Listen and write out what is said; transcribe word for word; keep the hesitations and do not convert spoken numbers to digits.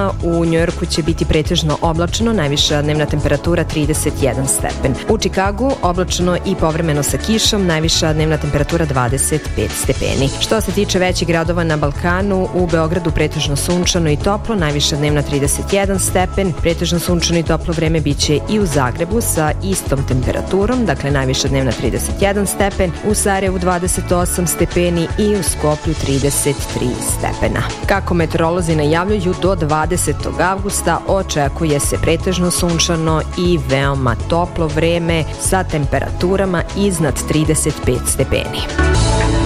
dana u Njujorku će biti pretežno oblačno, najviša dnevna temperatura trideset jedan stepen. U Čikagu oblačno i povremeno sa kišom, najviša dnevna temperatura dvadeset pet stepeni. Što se tiče većih gradova na Balkanu, u Beogradu pretežno sunčano i toplo, najviša dnevna trideset jedan stepen, pretežno sunčano i toplo vreme biće i u Zagrebu sa istom temperaturom, dakle najviša dnevna trideset jedan stepen, u Sarajevu dvadeset osam stepeni i u Skoplju trideset tri stepena. Kako meteorolozi najavljuju, do dvadesetog avgusta očekuje se pretežno sunčano i veoma toplo vreme sa temperaturama iznad trideset pet stepeni.